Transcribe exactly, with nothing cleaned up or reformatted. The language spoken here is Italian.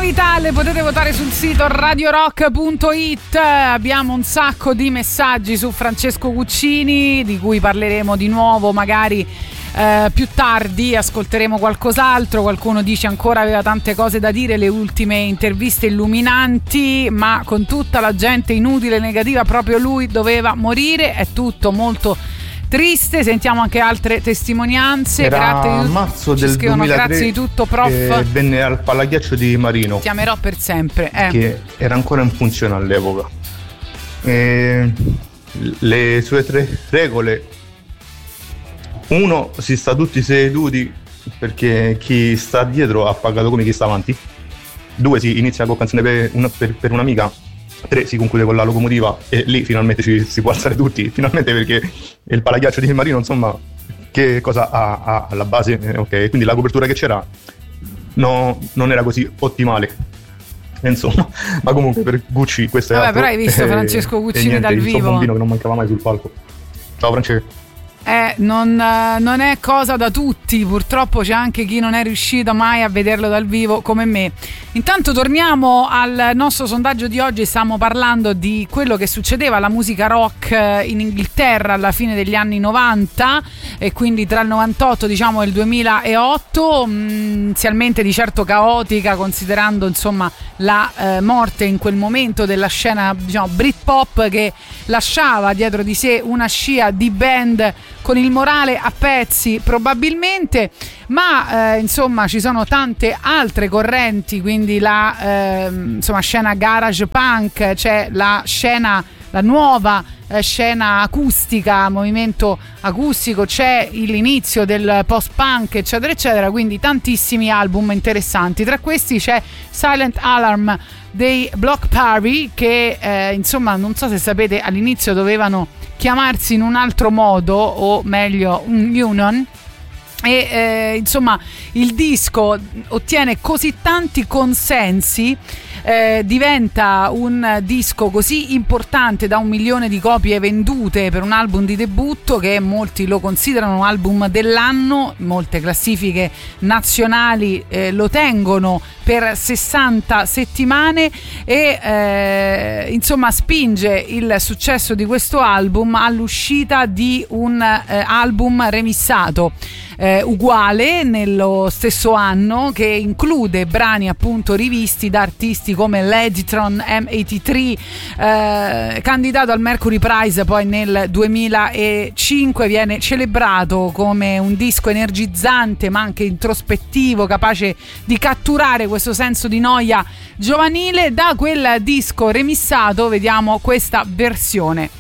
novità le potete votare sul sito radio rock punto it. Abbiamo un sacco di messaggi su Francesco Guccini, di cui parleremo di nuovo magari eh, più tardi, ascolteremo qualcos'altro. Qualcuno dice ancora aveva tante cose da dire, le ultime interviste illuminanti, ma con tutta la gente inutile e negativa proprio lui doveva morire. È tutto molto triste. Sentiamo anche altre testimonianze. Era grazie a di marzo ci del scrivono, duemilatré, grazie di tutto prof, eh, venne al Palaghiaccio di Marino. ti amerò per sempre, eh. Che era ancora in funzione all'epoca. E le sue tre regole: uno, si sta tutti seduti perché chi sta dietro ha pagato come chi sta avanti. Due, si inizia con canzone per, una, per, per un'amica. Tre, si conclude con la locomotiva e lì finalmente ci si può alzare tutti, finalmente, perché il Palaghiaccio di Marino, insomma, che cosa ha, ha alla base? Eh, ok, quindi la copertura che c'era no, non era così ottimale, insomma, ma comunque per Gucci questo è Vabbè, altro. però hai visto eh, Francesco Guccini niente, dal il vivo? suo bambino che non mancava mai sul palco. Ciao Francesco. Eh, non, non è cosa da tutti, purtroppo c'è anche chi non è riuscito mai a vederlo dal vivo come me. Intanto torniamo al nostro sondaggio di oggi. Stiamo parlando di quello che succedeva alla musica rock in Inghilterra alla fine degli anni novanta, e quindi tra il novantotto, diciamo, e il duemilaotto, inizialmente di certo caotica, considerando insomma la eh, morte in quel momento della scena, diciamo, Britpop, che lasciava dietro di sé una scia di band con il morale a pezzi probabilmente, ma eh, insomma ci sono tante altre correnti, quindi la eh, insomma scena garage punk, c'è la scena, la nuova eh, scena acustica, movimento acustico, c'è l'inizio del post punk, eccetera eccetera, quindi tantissimi album interessanti. Tra questi c'è Silent Alarm dei Block Party, che eh, insomma non so se sapete, all'inizio dovevano chiamarsi in un altro modo, o meglio un Union, e eh, insomma il disco ottiene così tanti consensi, eh, diventa un disco così importante da un milione di copie vendute per un album di debutto, che molti lo considerano un album dell'anno. Molte classifiche nazionali eh, lo tengono per sessanta settimane e eh, insomma spinge il successo di questo album all'uscita di un eh, album remissato eh, uguale nello stesso anno, che include brani appunto rivisti da artisti come Leditron, M ottantatré, eh, candidato al Mercury Prize poi nel duemilacinque. Viene celebrato come un disco energizzante ma anche introspettivo, capace di catturare questo senso di noia giovanile. Da quel disco remissato vediamo questa versione.